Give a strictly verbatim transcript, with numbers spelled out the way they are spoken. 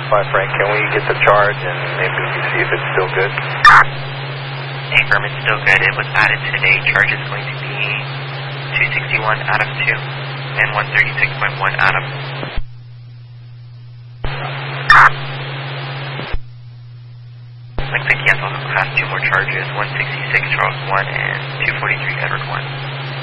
five Frank, can we get the charge and maybe we can see if it's still good? Hey, firm, it's still good. It was added today. Charge is going to be two sixty-one out of two and one thirty-six point one out of. Looks like he also has two more charges, one sixty-six Charles one and two forty-three Edward one.